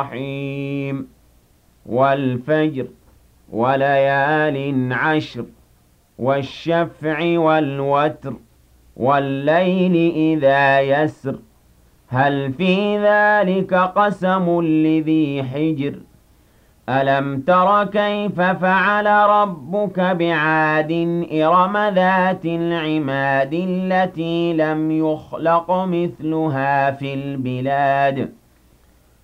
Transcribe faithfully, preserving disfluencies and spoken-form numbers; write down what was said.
الرحيم والفجر وليال عشر والشفع والوتر والليل إذا يسر هل في ذلك قسم لذي حجر ألم تر كيف فعل ربك بعاد إرم ذات العماد التي لم يخلق مثلها في البلاد